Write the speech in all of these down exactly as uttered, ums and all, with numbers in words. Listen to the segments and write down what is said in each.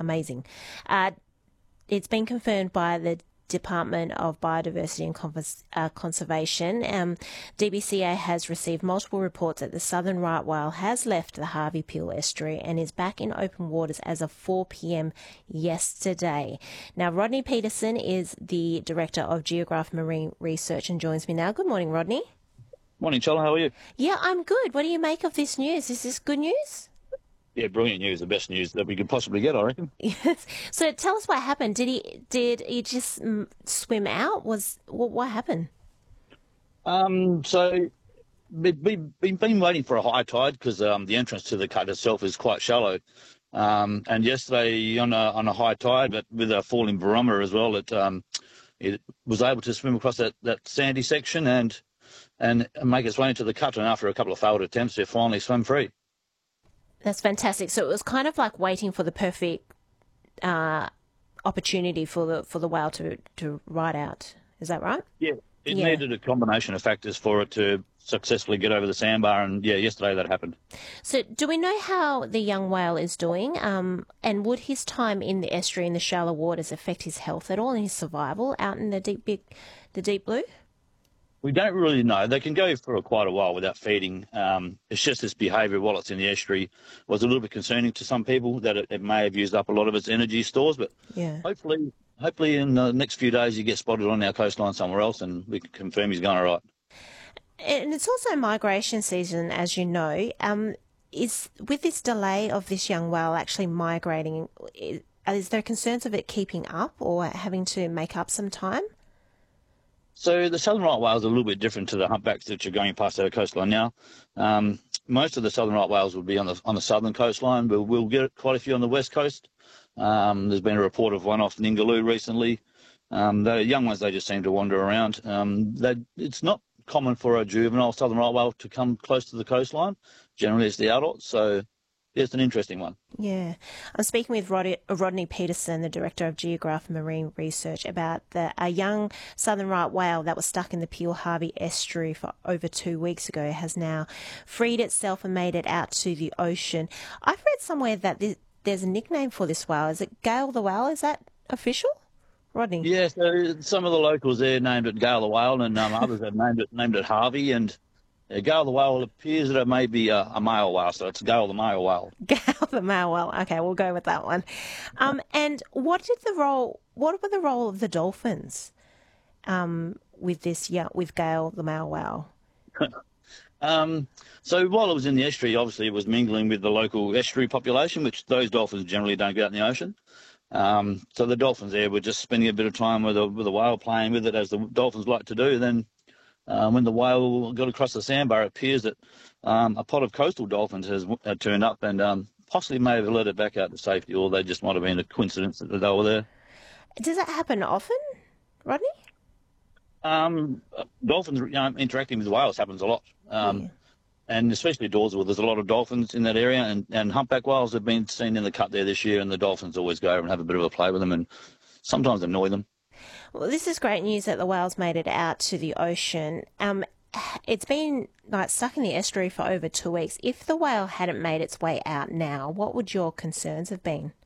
amazing. Uh, it's been confirmed by the Department of Biodiversity and Convers- uh, Conservation. Um, D B C A has received multiple reports that the southern right whale has left the Harvey Peel estuary and is back in open waters as of four p.m. yesterday. Now, Rodney Peterson is the Director of Geograph Marine Research and joins me now. Good morning, Rodney. Morning, Chola. How are you? Yeah, I'm good. What do you make of this news? Is this good news? Yeah, brilliant news. The best news that we could possibly get, I reckon. Yes. So tell us what happened. Did he did he just mm, swim out? Was what, what happened? Um, so we- we've been, been waiting for a high tide because um, the entrance to the cut itself is quite shallow. Um, and yesterday on a on a high tide, but with a falling barometer as well, it um, it was able to swim across that, that sandy section and and make its way into the cut. And after a couple of failed attempts, it finally swam free. That's fantastic. So it was kind of like waiting for the perfect uh, opportunity for the for the whale to, to ride out. Is that right? Yeah, it Yeah. needed a combination of factors for it to successfully get over the sandbar, and yeah, yesterday that happened. So do we know how the young whale is doing? Um, and would his time in the estuary in the shallow waters affect his health at all and his survival out in the deep big, the deep blue? We don't really know. They can go for a, quite a while without feeding. Um, it's just this behaviour while it's in the estuary was a little bit concerning to some people that it, it may have used up a lot of its energy stores. But Yeah. hopefully, hopefully in the next few days, he gets spotted on our coastline somewhere else, and we can confirm he's going all right. And it's also migration season, as you know. Um, is with this delay of this young whale actually migrating, is, is there concerns of it keeping up or having to make up some time? So the southern right whales are a little bit different to the humpbacks that you're going past our coastline now. Um, most of the southern right whales will be on the on the southern coastline, but we'll get quite a few on the west coast. Um, there's been a report of one off Ningaloo recently. Um, the young ones, they just seem to wander around. Um, they, it's not common for a juvenile southern right whale to come close to the coastline. Generally, it's the adults, so it's an interesting one. Yeah. I'm speaking with Rod- Rodney Peterson, the Director of Geograph Marine Research, about the, a young southern right whale that was stuck in the Peel Harvey estuary for over two weeks ago has now freed itself and made it out to the ocean. I've read somewhere that this, there's a nickname for this whale. Is it Gale the Whale? Is that official? Rodney? Yeah, so some of the locals there named it Gale the Whale, and um, others have named it named it Harvey. And uh, Gale the Whale appears that it may be a, a male whale, so it's Gale the male whale. Gale the male whale. Okay, we'll go with that one. Um, and what did the role? What were the role of the dolphins um, with this? Yeah, with Gale the male whale. Um, so while it was in the estuary, obviously it was mingling with the local estuary population, which those dolphins generally don't get out in the ocean. Um, so the dolphins there were just spending a bit of time with a, with a whale, playing with it as the dolphins like to do. Then uh, when the whale got across the sandbar, it appears that um, a pod of coastal dolphins has uh, turned up and um, possibly may have let it back out to safety, or they just might have been a coincidence that they were there. Does that happen often, Rodney? Um, dolphins you know, interacting with whales happens a lot. Um, Yeah. And especially Dawesville, there's a lot of dolphins in that area, and, and humpback whales have been seen in the cut there this year, and the dolphins always go over and have a bit of a play with them and sometimes annoy them. Well, this is great news that the whales made it out to the ocean. Um, it's been like stuck in the estuary for over two weeks. If the whale hadn't made its way out now, what would your concerns have been?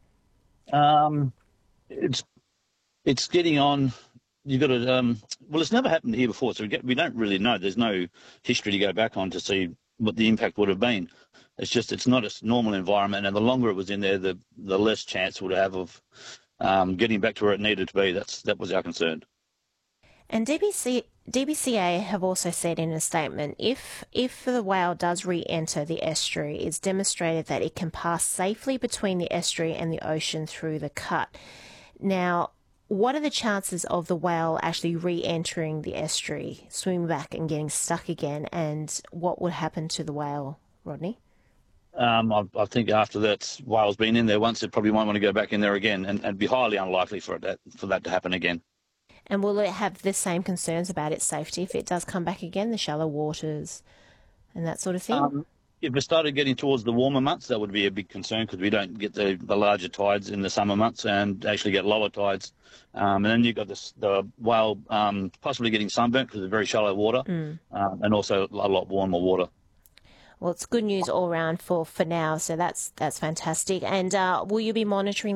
Um, it's it's getting on. You've got to, um, well, it's never happened here before, so we, get, we don't really know. There's no history to go back on to see what the impact would have been. It's just, it's not a normal environment, and the longer it was in there, the the less chance it would have of um, getting back to where it needed to be. That's That was our concern. And D B C, D B C A have also said in a statement, if if the whale does re-enter the estuary, it's demonstrated that it can pass safely between the estuary and the ocean through the cut. Now, what are the chances of the whale actually re-entering the estuary, swimming back and getting stuck again? And what would happen to the whale, Rodney? Um, I, I think after that whale's been in there once, it probably won't want to go back in there again, and it'd be highly unlikely for it for that to happen again. And will it have the same concerns about its safety if it does come back again, the shallow waters and that sort of thing? Um, if it started getting towards the warmer months, that would be a big concern because we don't get the, the larger tides in the summer months and actually get lower tides. Um, and then you've got this, the whale um, possibly getting sunburnt because it's very shallow water Mm. um, and also a lot warmer water. Well, it's good news all round for, for now, so that's that's fantastic. And uh, will you be monitoring